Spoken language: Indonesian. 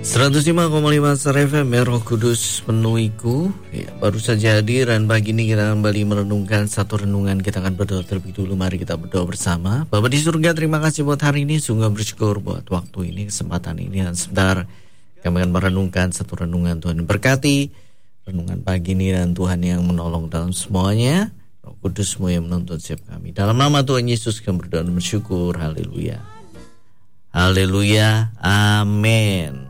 105,5 Star FM, Roh Kudus penuhiku. Ya, baru saja hadir dan pagi ini kita kembali merenungkan satu renungan. Kita akan berdoa terlebih dulu. Mari kita berdoa bersama. Bapa di surga, terima kasih buat hari ini. Sungguh bersyukur buat waktu ini, kesempatan ini. Dan sebentar kami akan merenungkan satu renungan. Tuhan berkati renungan pagi ini, dan Tuhan yang menolong dalam semuanya. Roh Kudus-Mu yang menuntun setiap kami. Dalam nama Tuhan Yesus kami berdoa dan bersyukur. Haleluya. Haleluya. Amin.